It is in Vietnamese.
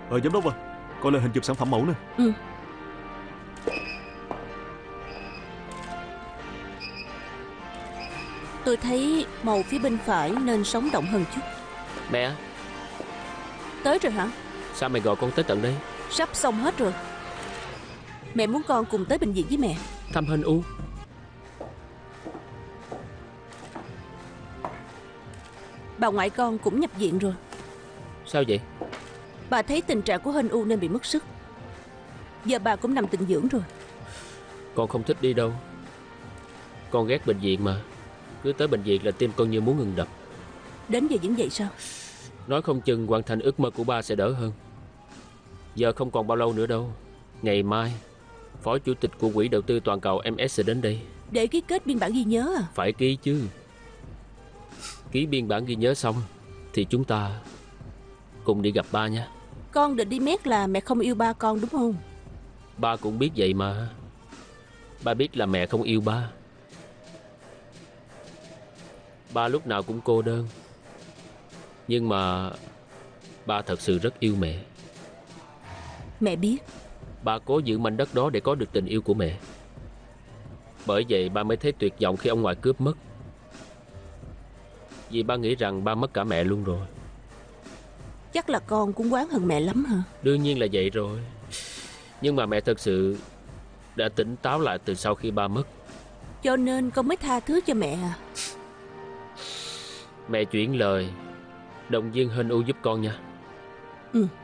Giám đốc à, coi lên hình chụp sản phẩm mẫu nè. Ừ. Tôi thấy màu phía bên phải nên sống động hơn chút. Mẹ, Tới rồi hả? sao mẹ gọi con tới tận đây? Sắp xong hết rồi. Mẹ muốn con cùng tới bệnh viện với mẹ. Thăm Hân U? Bà ngoại con cũng nhập viện rồi. Sao vậy? Bà thấy tình trạng của Hân U nên bị mất sức. Giờ bà cũng nằm tịnh dưỡng rồi. Con không thích đi đâu. Con ghét bệnh viện mà. Cứ tới bệnh viện là tim con như muốn ngừng đập. Đến giờ vẫn vậy sao? Nói không chừng hoàn thành ước mơ của ba sẽ đỡ hơn. Giờ không còn bao lâu nữa đâu. Ngày mai Phó Chủ tịch của Quỹ Đầu tư Toàn cầu MS sẽ đến đây. Để ký kết biên bản ghi nhớ à? Phải ký chứ. Ký biên bản ghi nhớ xong thì chúng ta cùng đi gặp ba nha. Con định đi mét là mẹ không yêu ba con đúng không? Ba cũng biết vậy mà. Ba biết là mẹ không yêu ba. Ba lúc nào cũng cô đơn. Nhưng mà ba thật sự rất yêu mẹ. Mẹ biết. Ba cố giữ mảnh đất đó để có được tình yêu của mẹ. Bởi vậy ba mới thấy tuyệt vọng khi ông ngoại cướp mất. Vì ba nghĩ rằng ba mất cả mẹ luôn rồi. Chắc là con cũng oán hận mẹ lắm hả? Đương nhiên là vậy rồi. Nhưng mà mẹ thật sự đã tỉnh táo lại từ sau khi ba mất. Cho nên con mới tha thứ cho mẹ à? Mẹ chuyển lời động viên Hân U giúp con nha. Ừ.